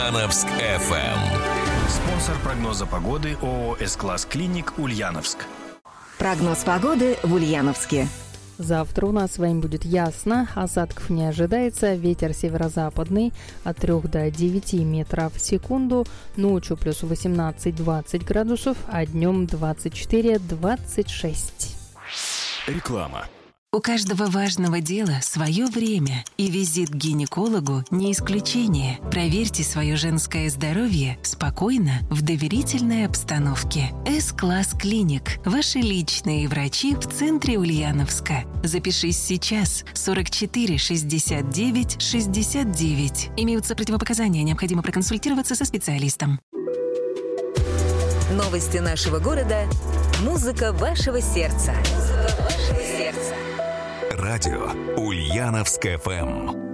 Ульяновск FM. Спонсор прогноза погоды ООО «С-класс Клиник» Ульяновск. Прогноз погоды в Ульяновске. Завтра у нас с вами будет ясно, осадков не ожидается, ветер северо-западный от 3 до 9 метров в секунду, ночью плюс 18-20 градусов, а днем 24-26. Реклама. У каждого важного дела свое время, и визит к гинекологу не исключение. Проверьте свое женское здоровье спокойно, в доверительной обстановке. С-класс Клиник. Ваши личные врачи в центре Ульяновска. Запишись сейчас. 44 69 69. Имеются противопоказания, необходимо проконсультироваться со специалистом. Новости нашего города. Музыка вашего сердца. Радио Ульяновск FM.